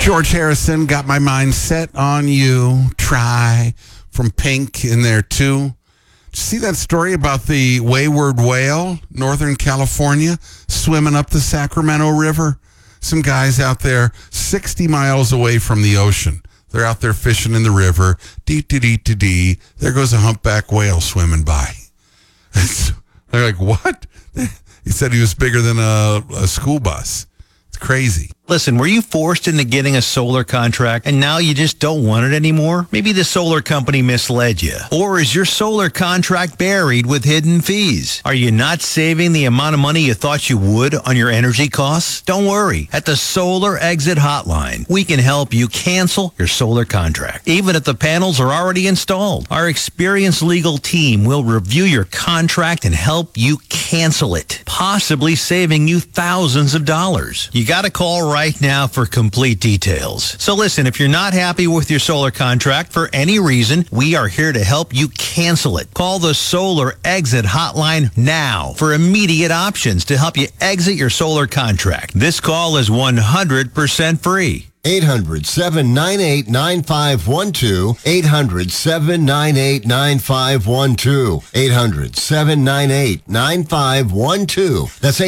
George Harrison, Got My Mind Set on You. Try from Pink in there too. Did you see that story about the wayward whale, Northern California, swimming up the Sacramento River? Some guys out there 60 miles away from the ocean. They're out there fishing in the river. Dee-dee-dee-dee-dee. There goes a humpback whale swimming by. They're like, what? He said he was bigger than a school bus. It's crazy. Listen, were you forced into getting a solar contract and now you just don't want it anymore? Maybe the solar company misled you. Or is your solar contract buried with hidden fees? Are you not saving the amount of money you thought you would on your energy costs? Don't worry. At the Solar Exit Hotline, we can help you cancel your solar contract, even if the panels are already installed. Our experienced legal team will review your contract and help you cancel it, possibly saving you thousands of dollars. You got to call right now for complete details. So listen, if you're not happy with your solar contract for any reason, we are here to help you cancel it. Call the Solar Exit Hotline now for immediate options to help you exit your solar contract. This call is 100% free. 800-798-9512. 800-798-9512. 800-798-9512. That's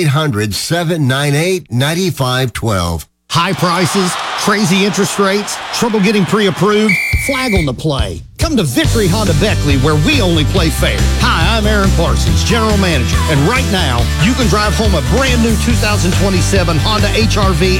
800-798-9512. High prices, crazy interest rates, trouble getting pre-approved? Flag on the play. Come to Victory Honda Beckley, where we only play fair. Hi, I'm Aaron Parsons, General Manager, and right now, you can drive home a brand new 2027 Honda HR-V